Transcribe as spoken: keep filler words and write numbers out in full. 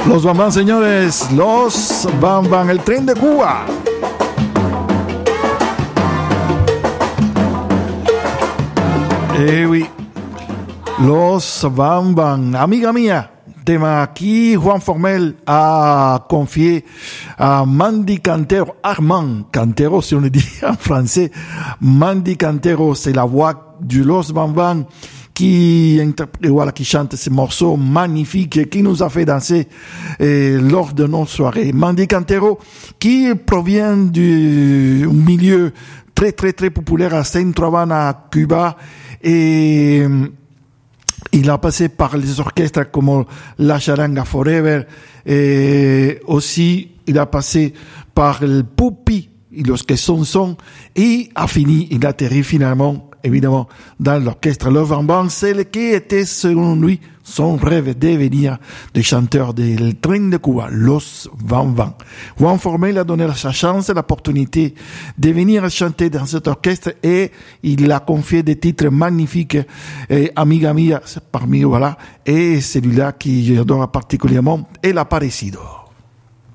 Los Van Van, señores, Los Van Van, el tren de Cuba. Eh oui, Los Van Van, amiga mía. Tema aquí Juan Formel a confié a Mandy Cantero, Armand Cantero si on le dit en français. Mandy Cantero, c'est la voix du Los Van Van qui interprète, voilà, qui chante ce morceau magnifique qui nous a fait danser eh, lors de nos soirées. Mandy Cantero qui provient du milieu très très très populaire à Centro Habana, Cuba, et il a passé par les orchestres comme La Charanga Forever, et aussi il a passé par le Pupi, los que son son, et a fini, il atterrit finalement, évidemment, dans l'orchestre Los Van Van, celle qui était, selon lui, son rêve de devenir des chanteurs del Tren de Cuba, Los Van Van. Juan Formel a donné sa chance, l'opportunité de venir chanter dans cet orchestre, et il a confié des titres magnifiques, et Amiga Mia, parmi, voilà, et celui-là qui j'adore particulièrement, El Aparecido.